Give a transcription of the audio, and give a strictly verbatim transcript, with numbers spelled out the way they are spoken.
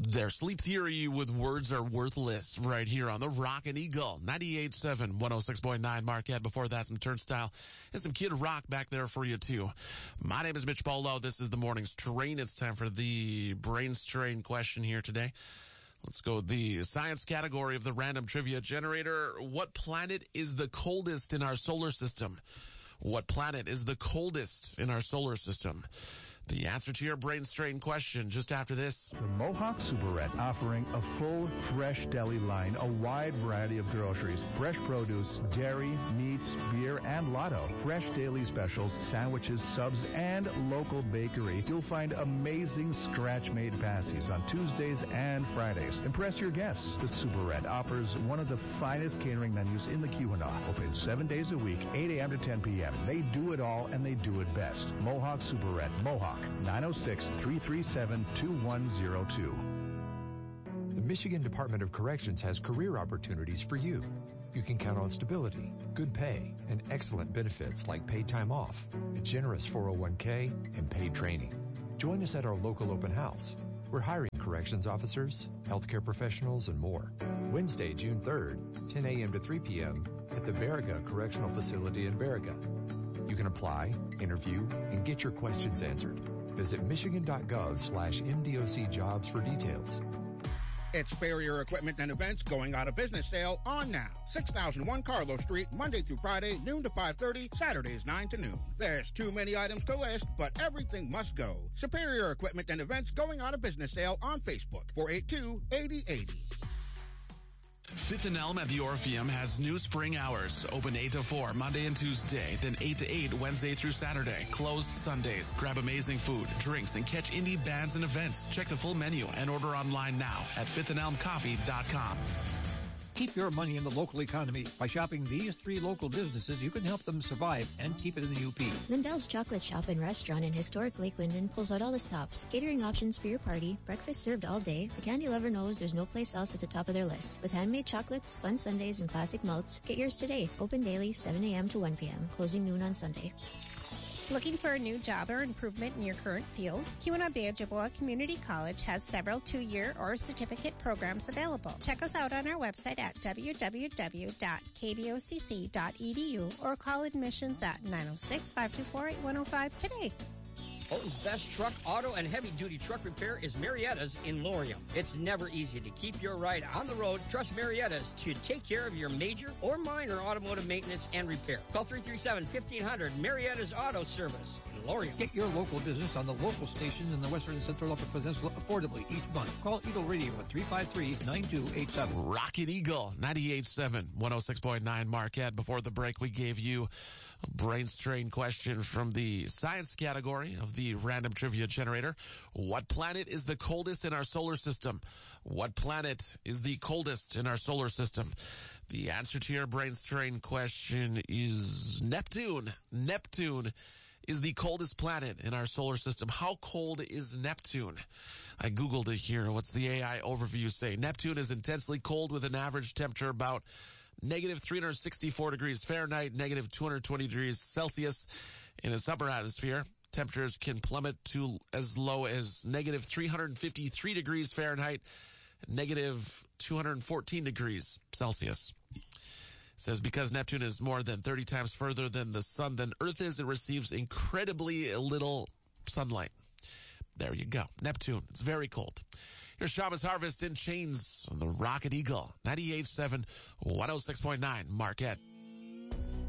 Their Sleep Theory with Words Are Worthless right here on the Rockin' Eagle. ninety-eight point seven, one oh six point nine Marquette. Before that, some Turnstile and some Kid Rock back there for you, too. My name is Mitch Polo. This is the morning's train. It's time for the brain strain question here today. Let's go with the science category of the random trivia generator. What planet is the coldest in our solar system? What planet is the coldest in our solar system? The answer to your brain strain question just after this. The Mohawk Superette offering a full, fresh deli line, a wide variety of groceries, fresh produce, dairy, meats, beer, and lotto. Fresh daily specials, sandwiches, subs, and local bakery. You'll find amazing scratch-made passies on Tuesdays and Fridays. Impress your guests. The Superette offers one of the finest catering menus in the Keweenaw. Open seven days a week, eight a.m. to ten p.m. They do it all, and they do it best. Mohawk Superette. Mohawk. nine oh six, three three seven, two one oh two. The Michigan Department of Corrections has career opportunities for you. You can count on stability, good pay, and excellent benefits like paid time off, a generous four oh one k, and paid training. Join us at our local open house. We're hiring corrections officers, healthcare professionals, and more. Wednesday, June third, ten a.m. to three p.m. at the Baraga Correctional Facility in Baraga. You can apply, interview, and get your questions answered. Visit michigan.gov slash MDOC jobs for details. It's Farrier Equipment and Events going out of business sale on now. six thousand one Carlo Street, Monday through Friday, noon to five thirty, Saturdays nine to noon. There's too many items to list, but everything must go. Superior Equipment and Events going out of business sale on Facebook, four eight two, eight oh eight oh. Fifth and Elm at the Orpheum has new spring hours. Open eight to four, Monday and Tuesday. Then eight to eight, Wednesday through Saturday. Closed Sundays. Grab amazing food, drinks, and catch indie bands and events. Check the full menu and order online now at fifth and elm coffee dot com. Keep your money in the local economy. By shopping these three local businesses, you can help them survive and keep it in the U P. Lindell's Chocolate Shop and Restaurant in historic Lake Linden pulls out all the stops. Catering options for your party, breakfast served all day. The candy lover knows there's no place else at the top of their list. With handmade chocolates, fun sundaes, and classic melts, get yours today. Open daily, seven a.m. to one p.m., closing noon on Sunday. Looking for a new job or improvement in your current field? Keweenaw Bay Ojibwa Community College has several two-year or certificate programs available. Check us out on our website at w w w dot k b o c c dot e d u or call admissions at nine oh six, five two four, eight one oh five today. Fulton's best truck, auto, and heavy-duty truck repair is Marietta's in Laurium. It's never easy to keep your ride on the road. Trust Marietta's to take care of your major or minor automotive maintenance and repair. Call three three seven, fifteen hundred, Marietta's Auto Service in Laurium. Get your local business on the local stations in the Western and Central Upper Peninsula affordably each month. Call Eagle Radio at three five three, nine two eight seven. Rockin' Eagle, ninety-eight point seven, one oh six point nine Marquette. Before the break, we gave you a brain strain question from the science category of the random trivia generator. What planet is the coldest in our solar system? What planet is the coldest in our solar system? The answer to your brain strain question is Neptune. Neptune is the coldest planet in our solar system. How cold is Neptune? I Googled it here. What's the A I overview say? Neptune is intensely cold with an average temperature about negative three hundred sixty-four degrees Fahrenheit, negative two hundred twenty degrees Celsius in its upper atmosphere. Temperatures can plummet to as low as negative three hundred fifty-three degrees Fahrenheit, negative two hundred fourteen degrees Celsius. It says because Neptune is more than thirty times further than the sun than Earth is, it receives incredibly little sunlight. There you go. Neptune. It's very cold. Here's Shabbos Harvest in Chains on the Rocket Eagle. ninety-eight point seven, one oh six point nine Marquette.